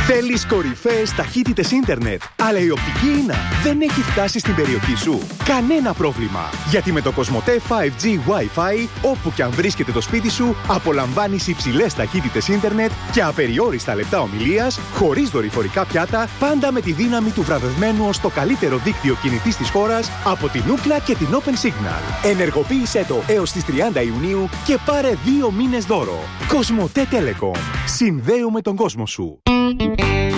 Θέλεις κορυφαίες ταχύτητες ίντερνετ, αλλά η οπτική ίνα δεν έχει φτάσει στην περιοχή σου? Κανένα πρόβλημα, γιατί με το Κοσμοτέ 5G Wi-Fi, όπου και αν βρίσκεται το σπίτι σου, απολαμβάνεις υψηλές ταχύτητες ίντερνετ και απεριόριστα λεπτά ομιλίας, χωρίς δορυφορικά πιάτα, πάντα με τη δύναμη του βραβευμένου ως το καλύτερο δίκτυο κινητής της χώρας από την Ookla και την Open Signal. Ενεργοποίησέ το έως τις 30 Ιουνίου και πάρε 2 μήνες δώρο. Κοσμοτέ Telecom. Συνδέουμε τον κόσμο σου.